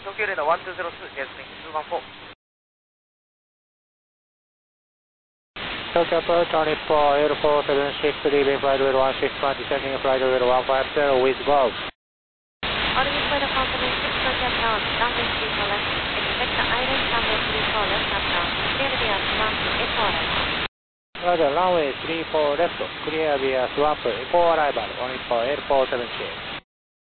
Tokyo Radar 1202, gasoline 214. Tokyo Approach on L476, leaving flight level 161, descending flight level 150 with Golf. All for the confirmation, Tokyo Approach, runway 34 left, expect the island runway 34 left updown, clear via swamp, echo arrival. Roger, runway 34 left, clear via swamp, echo arrival, on for L478.